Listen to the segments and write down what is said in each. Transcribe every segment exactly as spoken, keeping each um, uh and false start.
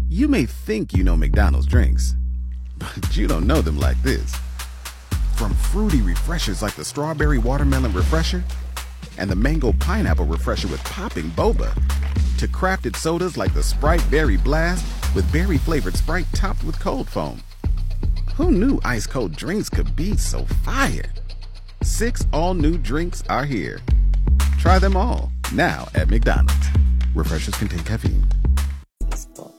You may think you know McDonald's drinks, but you don't know them like this. From fruity refreshers like the Strawberry Watermelon Refresher and the Mango Pineapple Refresher with popping boba, to crafted sodas like the Sprite Berry Blast with berry-flavored Sprite topped with cold foam. Who knew ice-cold drinks could be so fire? Six all-new drinks are here. Try them all, now at McDonald's. Refreshers contain caffeine. This book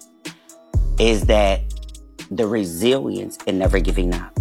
is that the resilience in never giving up.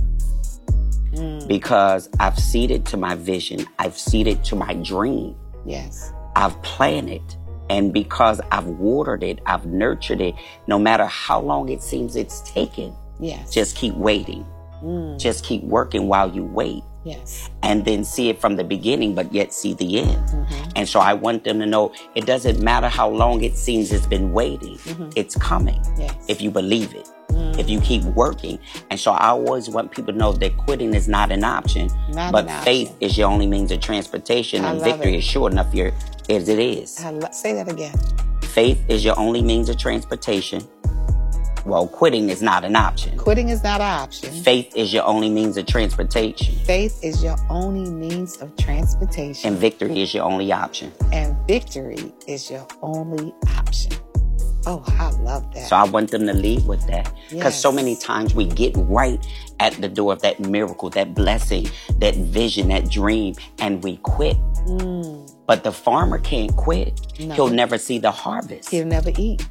Mm. Because I've ceded to my vision. I've ceded to my dream. Yes. I've planted. And because I've watered it, I've nurtured it, no matter how long it seems it's taken, yes, just keep waiting. Mm. Just keep working while you wait. Yes. And then see it from the beginning, but yet see the end. Mm-hmm. And so I want them to know it doesn't matter how long it seems it's been waiting. Mm-hmm. It's coming. Yes. If you believe it. Mm. If you keep working. And so I always want people to know that quitting is not an option. Not but an faith option. is your only means of transportation. I and love victory it. is sure enough your, as it is. I lo- say that again. Faith is your only means of transportation. Well, quitting is not an option. Quitting is not an option. Faith is your only means of transportation. Faith is your only means of transportation. And victory is your only option. And victory is your only option. Oh, I love that. So I want them to lead with that. Because Yes. so many times we get right at the door of that miracle, that blessing, that vision, that dream, and we quit. Mm. But the farmer can't quit. No. He'll never see the harvest. He'll never eat.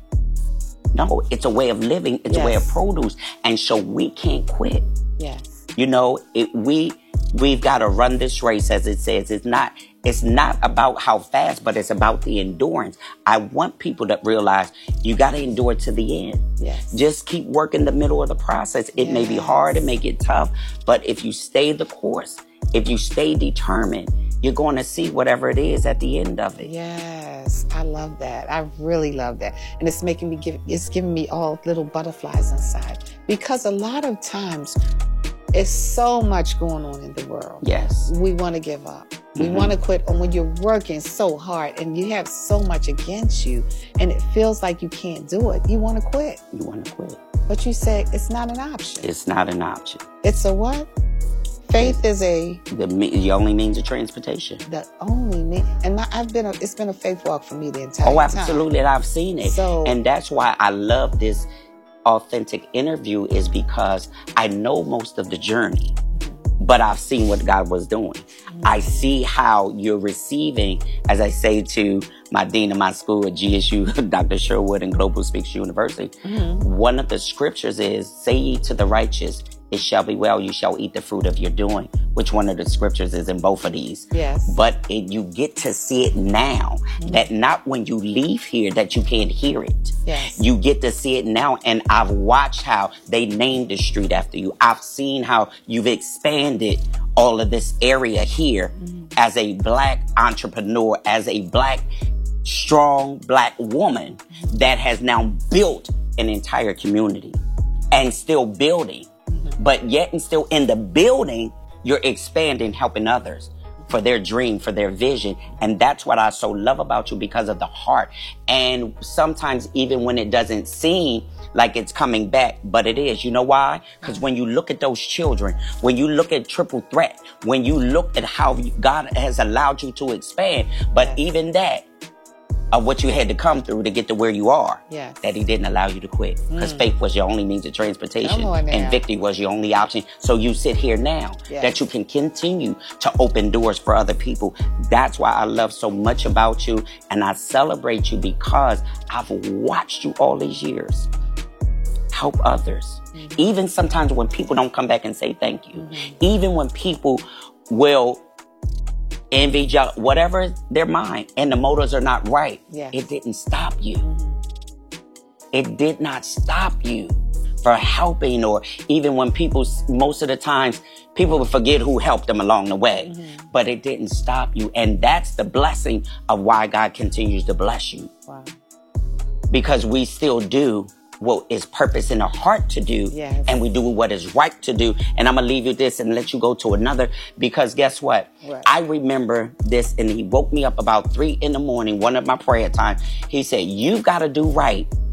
No, it's a way of living. It's a way of Yes. produce. And so we can't quit. Yes. You know, it, we, we've got to run this race, as it says. It's not, it's not about how fast, but it's about the endurance. I want people to realize you got to endure to the end. Yes. Just keep working the middle of the process. It may be Yes. hard, it may get tough, but if you stay the course, if you stay determined, you're going to see whatever it is at the end of it. Yes, I love that. I really love that. And it's making me give, it's giving me all little butterflies inside. Because a lot of times, it's so much going on in the world. Yes. We want to give up. We Mm-hmm. want to quit. And when you're working so hard and you have so much against you and it feels like you can't do it, you want to quit. You want to quit. But you say it's not an option. It's not an option. It's a what? Faith is a The, me- the only means of transportation. the only me. And my, I've been a, it's been a faith walk for me the entire Oh, time. absolutely. And I've seen it. So- and that's why I love this authentic interview, is because I know most of the journey, but I've seen what God was doing. Mm-hmm. I see how you're receiving, as I say to my dean of my school at G S U, Doctor Sherwood and Global Speaks University. Mm-hmm. One of the scriptures is, say ye to the righteous, it shall be well, you shall eat the fruit of your doing. Which one of the scriptures is in both of these? Yes. But it, you get to see it now, mm-hmm. that not when you leave here that you can't hear it. Yes. You get to see it now, and I've watched how they named the street after you. I've seen how you've expanded all of this area here, mm-hmm. as a black entrepreneur, as a black, strong black woman, mm-hmm. that has now built an entire community and still building. But yet and still in the building, you're expanding, helping others for their dream, for their vision. And that's what I so love about you, because of the heart. And sometimes even when it doesn't seem like it's coming back, but it is. You know why? Because when you look at those children, when you look at Triple Threat, when you look at how God has allowed you to expand, but even that, of what you had to come through to get to where you are, Yes. that he didn't allow you to quit. Because mm. faith was your only means of transportation. Come on now. And victory was your only option. So you sit here now, Yes. that you can continue to open doors for other people. That's why I love so much about you. And I celebrate you, because I've watched you all these years help others. Mm-hmm. Even sometimes when people don't come back and say thank you. Mm-hmm. Even when people will envy, jealous, whatever their mind, and the motives are not right. Yes. It didn't stop you. Mm-hmm. It did not stop you for helping, or even when people, most of the times, people will forget who helped them along the way. Mm-hmm. But it didn't stop you. And that's the blessing of why God continues to bless you. Wow. Because we still do what is purpose in our heart to do. Yes. And we do what is right to do. And I'm going to leave you this and let you go to another, because guess what? Right. I remember this, and he woke me up about three in the morning, one of my prayer time. He said, you've got to do right